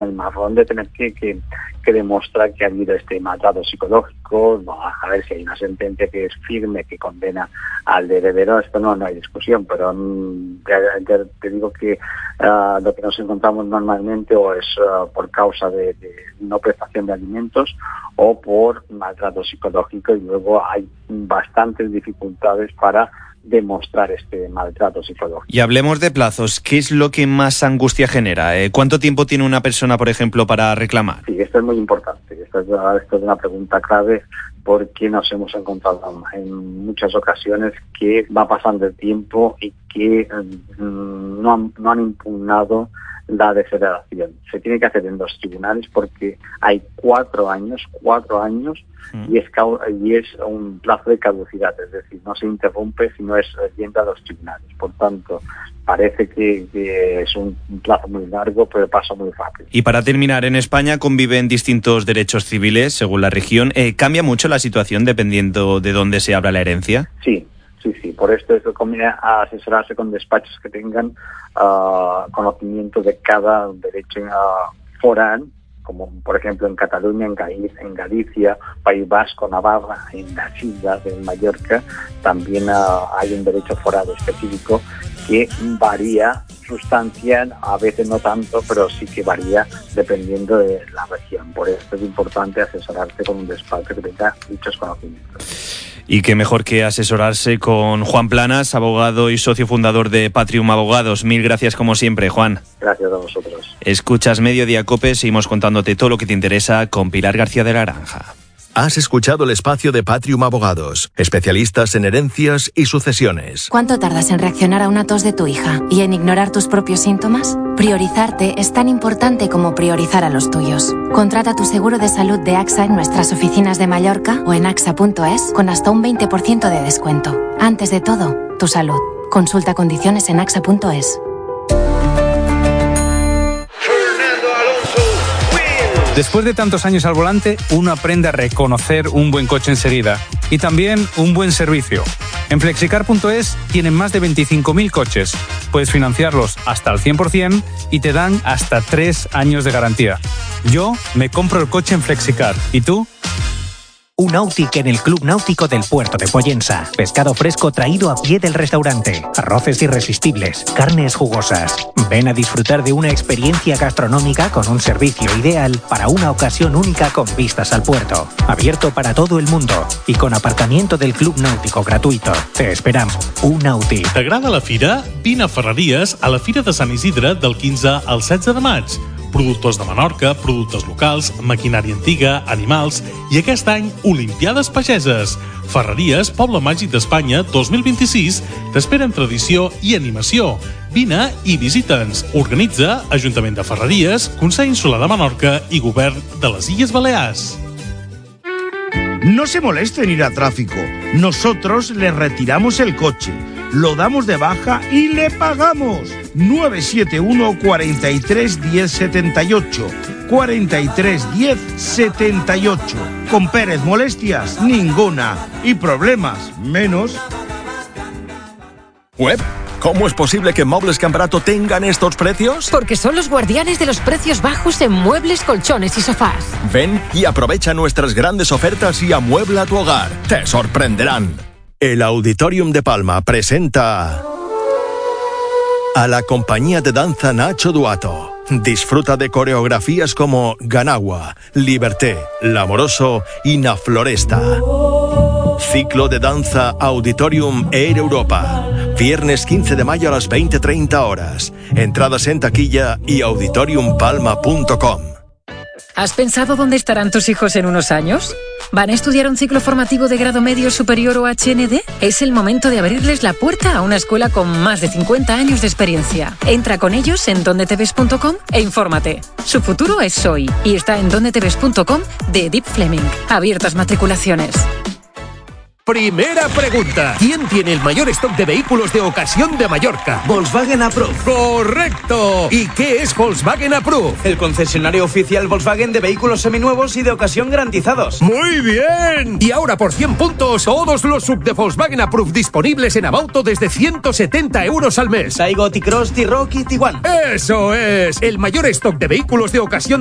el marrón de tener que demostrar que ha habido este maltrato psicológico. A ver si hay una sentencia que es firme, que condena al heredero, esto no hay discusión, pero ya te digo que lo que nos encontramos normalmente o es por causa de no prestación de alimentos o por maltrato psicológico, y luego hay bastantes dificultades para demostrar este maltrato psicológico. Y hablemos de plazos. ¿Qué es lo que más angustia genera? ¿Cuánto tiempo tiene una persona, por ejemplo, para reclamar? Sí, esto es muy importante. Esto es una pregunta clave, porque nos hemos encontrado en muchas ocasiones que va pasando el tiempo y que no han impugnado la desheredación. Se tiene que hacer en los tribunales porque hay 4 años y es un plazo de caducidad, es decir, no se interrumpe si no es yendo a los tribunales. Por tanto, parece que es un plazo muy largo, pero pasa muy rápido. Y para terminar, en España conviven distintos derechos civiles según la región. ¿Cambia mucho la situación dependiendo de dónde se habla la herencia? Sí. Por esto es que conviene asesorarse con despachos que tengan conocimiento de cada derecho foral, como por ejemplo en Cataluña, en Galicia, País Vasco, Navarra, en las islas de Mallorca. También hay un derecho foral específico que varía sustancial, a veces no tanto, pero sí que varía dependiendo de la región. Por eso es importante asesorarse con un despacho que tenga dichos conocimientos. Y qué mejor que asesorarse con Juan Planas, abogado y socio fundador de Patrium Abogados. Mil gracias como siempre, Juan. Gracias a vosotros. Escuchas Mediodía COPE, seguimos contándote todo lo que te interesa con Pilar García de la Granja. Has escuchado el espacio de Patrium Abogados, especialistas en herencias y sucesiones. ¿Cuánto tardas en reaccionar a una tos de tu hija y en ignorar tus propios síntomas? Priorizarte es tan importante como priorizar a los tuyos. Contrata tu seguro de salud de AXA en nuestras oficinas de Mallorca o en axa.es con hasta un 20% de descuento. Antes de todo, tu salud. Consulta condiciones en axa.es. Después de tantos años al volante, uno aprende a reconocer un buen coche enseguida y también un buen servicio. En Flexicar.es tienen más de 25.000 coches. Puedes financiarlos hasta el 100% y te dan hasta 3 años de garantía. Yo me compro el coche en Flexicar. ¿Y tú? Un Nautic en el Club Náutico del Puerto de Pollensa. Pescado fresco traído a pie del restaurante. Arroces irresistibles. Carnes jugosas. Ven a disfrutar de una experiencia gastronómica con un servicio ideal para una ocasión única con vistas al puerto. Abierto para todo el mundo y con aparcamiento del Club Náutico gratuito. Te esperamos. Un Nautic. T'agrada la fira? Vine a Ferreries a la Fira de Sant Isidre del 15 al 16 de maig. Productors de Menorca, productes locals, maquinària antiga, animals i aquest any Olimpiades Pageses. Ferreries, Poble Màgic d'Espanya 2026 t'espera en tradició i animació. Vine i visita'ns. Organitza Ajuntament de Ferreries, Consell Insular de Menorca i Govern de les Illes Balears. No se moleste en ir a tráfico. Nosotros le retiramos el coche, lo damos de baja y le pagamos. 971 43 10 78 43 10 78. Con Pérez molestias ninguna y problemas menos. ¿Web? ¿Cómo es posible que Muebles Camprato tengan estos precios? Porque son los guardianes de los precios bajos en muebles, colchones y sofás. Ven y aprovecha nuestras grandes ofertas y amuebla tu hogar. Te sorprenderán. El Auditorium de Palma presenta a la compañía de danza Nacho Duato. Disfruta de coreografías como Ganagua, Liberté, L'Amoroso y Na Floresta. Ciclo de danza Auditorium Air Europa. Viernes 15 de mayo a las 20:30 horas. Entradas en taquilla y auditoriumpalma.com. ¿Has pensado dónde estarán tus hijos en unos años? ¿Van a estudiar un ciclo formativo de grado medio superior o HND? Es el momento de abrirles la puerta a una escuela con más de 50 años de experiencia. Entra con ellos en dondeteves.com e infórmate. Su futuro es hoy y está en dondeteves.com de Deep Fleming. Abiertas matriculaciones. Primera pregunta. ¿Quién tiene el mayor stock de vehículos de ocasión de Mallorca? Volkswagen Approved. ¡Correcto! ¿Y qué es Volkswagen Approved? El concesionario oficial Volkswagen de vehículos seminuevos y de ocasión garantizados. ¡Muy bien! Y ahora por 100 puntos, todos los sub de Volkswagen Approved disponibles en Abauto desde 170 euros al mes. Taigo, T-Cross, T-Roc y Tiguan. ¡Eso es! El mayor stock de vehículos de ocasión